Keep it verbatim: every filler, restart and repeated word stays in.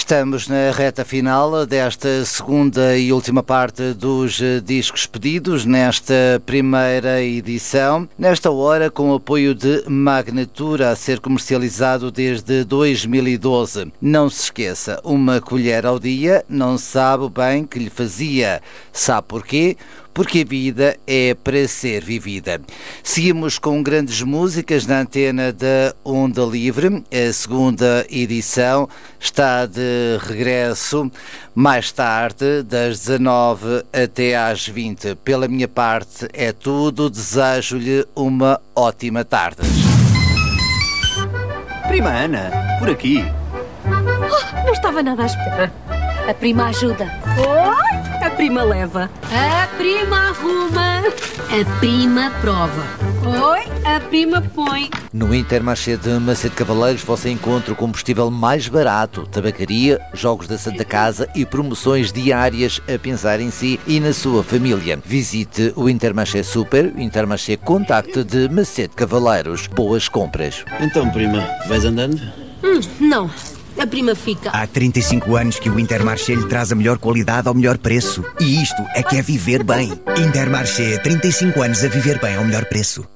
Estamos na reta final desta segunda e última parte dos discos pedidos nesta primeira edição. Nesta hora, com o apoio de Magnatura, a ser comercializado desde dois mil e doze. Não se esqueça, uma colher ao dia não sabe o bem que lhe fazia. Sabe porquê? Porque a vida é para ser vivida. Seguimos com grandes músicas na antena da Onda Livre. A segunda edição está de regresso mais tarde, das dezanove até às vinte. Pela minha parte é tudo. Desejo-lhe uma ótima tarde. Prima Ana, por aqui. Oh, não estava nada à espera. A prima ajuda. Oh, a prima leva. A prima arruma. A prima prova. Oi, a prima põe. No Intermarché de Macedo Cavaleiros você encontra o combustível mais barato, tabacaria, jogos da Santa Casa e promoções diárias a pensar em si e na sua família. Visite o Intermarché Super, o Intermarché Contacto de Macedo Cavaleiros. Boas compras. Então, prima, vais andando? Hum, não. A prima fica. Há trinta e cinco anos que o Intermarché lhe traz a melhor qualidade ao melhor preço. E isto é que é viver bem. Intermarché, trinta e cinco anos a viver bem ao melhor preço.